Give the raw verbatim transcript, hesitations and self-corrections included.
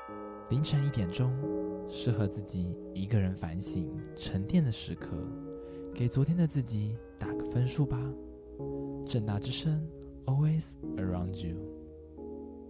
凌晨一点钟，适合自己一个人反省沉淀的时刻，给昨天的自己打个分数吧。政大之声 ，always around you。